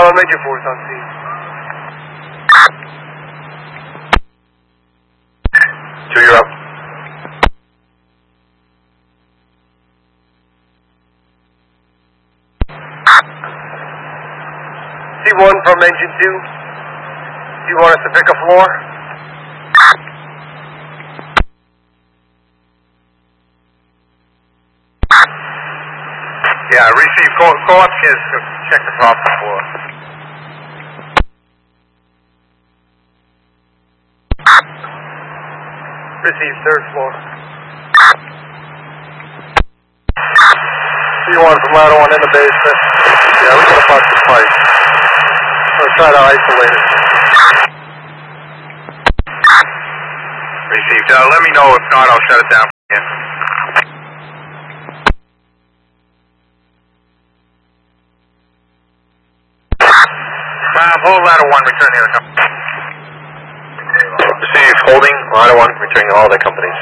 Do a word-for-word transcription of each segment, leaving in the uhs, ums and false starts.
Um, engine four is on scene. Two, you're up. C one from engine two. Do you want us to pick a floor? Yeah, receive. Go, go upstairs to check the top floor. Receive third floor. C one from ladder one in the basement. Yeah, we're gonna bust the pipe. We're gonna try to isolate it. Received. Uh, let me know. If not, I'll shut it down. Yeah. Uh, hold ladder one, return the other company. Receive, holding, ladder one, returning all other companies.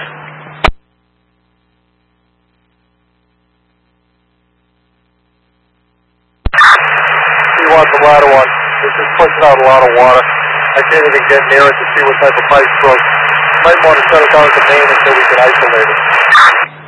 C one from ladder one. This is pushing out a lot of water. I can't even get near it to see what type of pipe broke. Might want to shut it down at the main until we can isolate it.